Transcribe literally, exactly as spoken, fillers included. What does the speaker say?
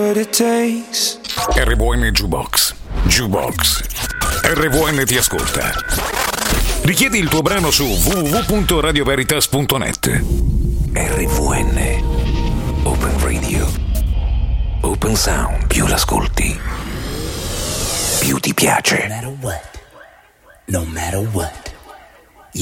what it takes. R V N Jukebox. Jukebox. R V N ti ascolta. Richiedi il tuo brano su w w w punto radio veritas punto net. R V N. Open Radio. Open Sound. Più l'ascolti, più ti piace. No matter what. No matter what.